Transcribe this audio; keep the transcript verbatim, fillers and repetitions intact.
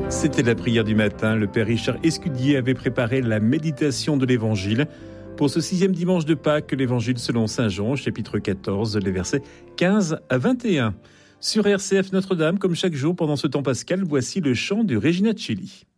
C'était la prière du matin. Le père Richard Escudier avait préparé la méditation de l'Évangile pour ce sixième dimanche de Pâques, l'Évangile selon saint Jean, chapitre quatorze, les versets quinze à vingt et un. Sur R C F Notre-Dame, comme chaque jour pendant ce temps pascal, voici le chant de Regina Celli.